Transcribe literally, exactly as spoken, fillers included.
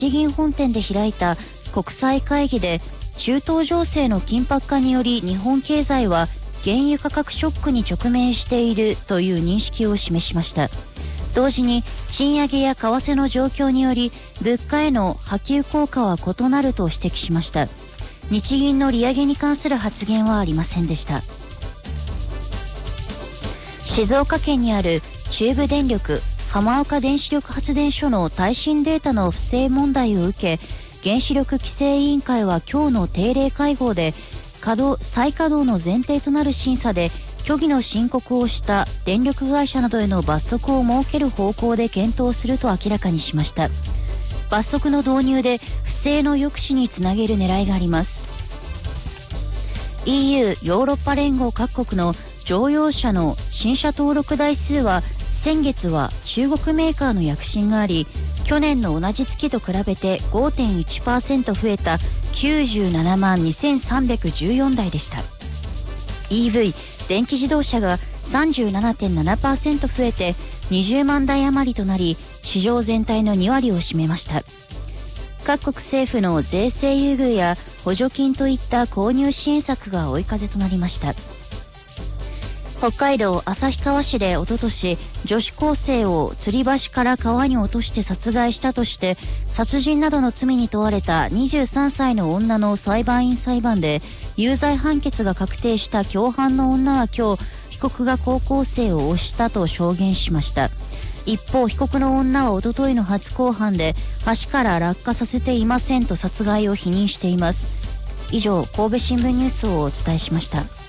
日銀本店で開いた国際会議で、中東情勢の緊迫化により日本経済は原油価格ショックに直面しているという認識を示しました。同時に賃上げや為替の状況により物価への波及効果は異なると指摘しました。日銀の利上げに関する発言はありませんでした。静岡県にある中部電力浜岡原子力発電所の耐震データの不正問題を受け、原子力規制委員会は今日の定例会合で稼働再稼働の前提となる審査で虚偽の申告をした電力会社などへの罰則を設ける方向で検討すると明らかにしました。罰則の導入で不正の抑止につなげる狙いがあります。 イーユー ヨーロッパ連合各国の乗用車の新車登録台数は先月は中国メーカーの躍進があり、去年の同じ月と比べて ごてんいちパーセント 増えたきゅうじゅうななまんにせんさんびゃくじゅうよんだいでした。 イーブイ 電気自動車が さんじゅうななてんななパーセント 増えてにじゅうまんだい余りとなり、市場全体のに割を占めました。各国政府の税制優遇や補助金といった購入支援策が追い風となりました。北海道旭川市でおととし、女子高生を吊り橋から川に落として殺害したとして殺人などの罪に問われたにじゅうさんさいの女の裁判員裁判で有罪判決が確定した共犯の女は今日、被告が高校生を押したと証言しました。一方、被告の女はおとといの初公判で橋から落下させていませんと殺害を否認しています。以上、神戸新聞ニュースをお伝えしました。